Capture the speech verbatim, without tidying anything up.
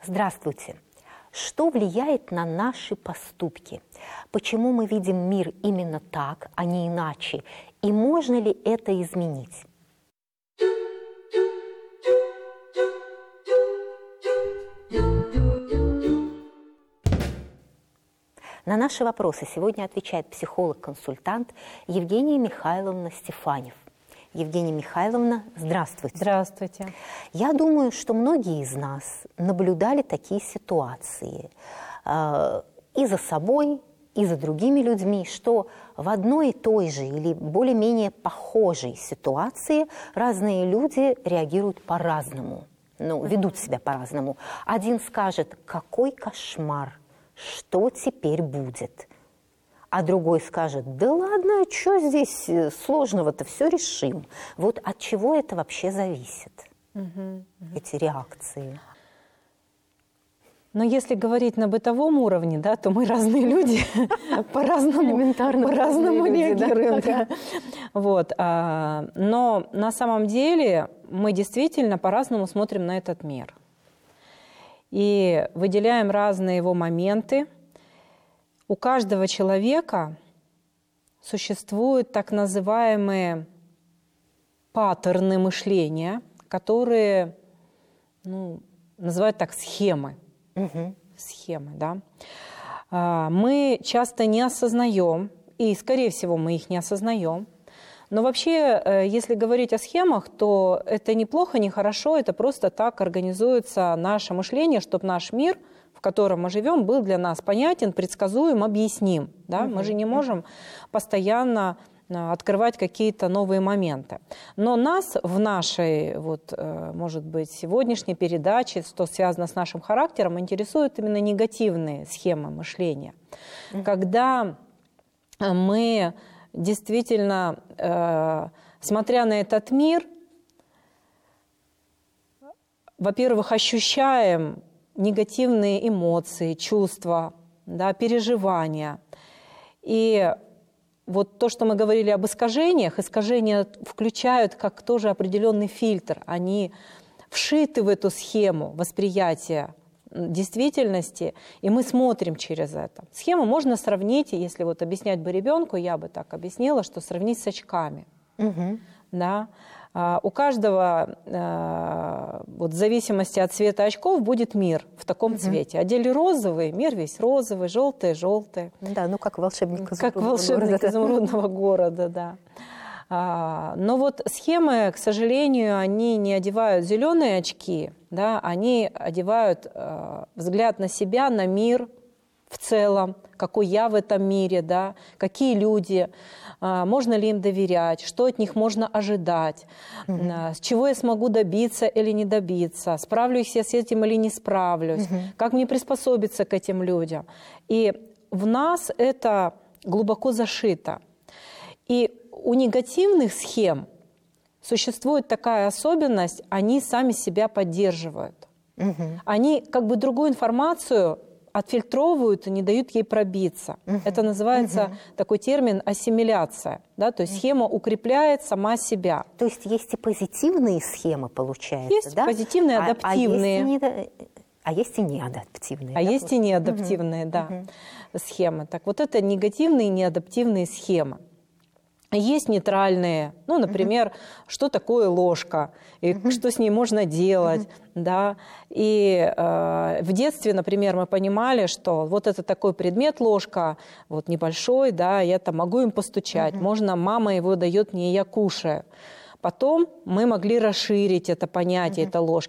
Здравствуйте. Что влияет на наши поступки? Почему мы видим мир именно так, а не иначе? И можно ли это изменить? На наши вопросы сегодня отвечает психолог-консультант Евгения Михайловна Стефанев. Евгения Михайловна, здравствуйте. Здравствуйте. Я думаю, что многие из нас наблюдали такие ситуации э, и за собой, и за другими людьми, что в одной и той же или более-менее похожей ситуации разные люди реагируют по-разному, ну, ведут себя по-разному. Один скажет: «Какой кошмар! Что теперь будет?» А другой скажет: «Да ладно, что здесь сложного-то, все решим». Вот от чего это вообще зависит, угу, угу. эти реакции? Но если говорить на бытовом уровне, да, то мы разные люди, по-разному по-разному реагируем. Вот. Но на самом деле мы действительно по-разному смотрим на этот мир. И выделяем разные его моменты. У каждого человека существуют так называемые паттерны мышления, которые, ну, называют так, схемы. Угу. Схемы, да. Мы часто не осознаем, и, скорее всего, мы их не осознаем. Но вообще, если говорить о схемах, то это не плохо, не хорошо, это просто так организуется наше мышление, чтобы наш мир, в котором мы живем, был для нас понятен, предсказуем, объясним. Да? Uh-huh. Мы же не можем постоянно открывать какие-то новые моменты. Но нас в нашей, вот, может быть, сегодняшней передаче, что связано с нашим характером, интересуют именно негативные схемы мышления. Uh-huh. Когда мы действительно, э, смотря на этот мир, во-первых, ощущаем негативные эмоции, чувства, да, переживания. И вот то, что мы говорили об искажениях, искажения включают как тоже определенный фильтр. Они вшиты в эту схему восприятия действительности, и мы смотрим через это. Схему можно сравнить, если вот объяснять бы ребенку, я бы так объяснила, что сравнить с очками. Угу. Да? А, у каждого, а, вот в зависимости от цвета очков, будет мир в таком угу. цвете. Одели розовый, мир весь розовый, желтый, желтый. Да, ну как волшебник изумрудного как волшебник города. изумрудного города, да. А, но вот схемы, к сожалению, они не одевают зеленые очки, да, они одевают э, взгляд на себя, на мир в целом, какой я в этом мире, да, какие люди, э, можно ли им доверять, что от них можно ожидать, mm-hmm. э, с чего я смогу добиться или не добиться, справлюсь я с этим или не справлюсь, mm-hmm. как мне приспособиться к этим людям. И в нас это глубоко зашито. И у негативных схем существует такая особенность, они сами себя поддерживают. Угу. Они как бы другую информацию отфильтровывают и не дают ей пробиться. Угу. Это называется угу. такой термин ассимиляция. Да? То есть схема укрепляет сама себя. То есть есть и позитивные схемы, получается? Есть да? позитивные, адаптивные. А, а, есть не... а есть и неадаптивные. А да? есть и неадаптивные, угу. да, угу. схемы. Так вот это негативные и неадаптивные схемы. Есть нейтральные, ну, например, uh-huh. что такое ложка, и uh-huh. что с ней можно делать, uh-huh. да. И э, в детстве, например, мы понимали, что вот это такой предмет, ложка, вот небольшой, да, я там могу им постучать, uh-huh. можно, мама его дает мне, я кушаю. Потом мы могли расширить это понятие, uh-huh. это ложки.